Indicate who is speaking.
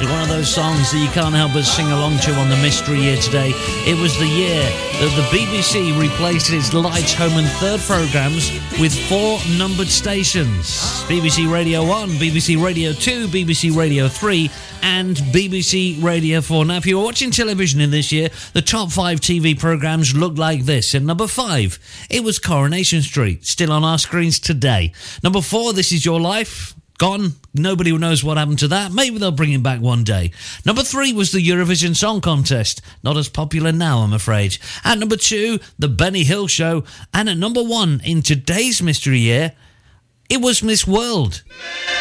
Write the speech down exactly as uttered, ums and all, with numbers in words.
Speaker 1: One of those songs that you can't help but sing along to on the Mystery Year today. It was the year that the B B C replaced its Lights, Home and Third programmes with four numbered stations. B B C Radio one, B B C Radio two, B B C Radio three and B B C Radio four. Now, if you were watching television in this year, the top five T V programmes looked like this. At number five, it was Coronation Street, still on our screens today. Number four, This Is Your Life. Gone. Nobody knows what happened to that. Maybe they'll bring it back one day. Number three was the Eurovision Song Contest. Not as popular now, I'm afraid. At number two, the Benny Hill Show. And at number one, in today's Mystery Year, it was Miss World.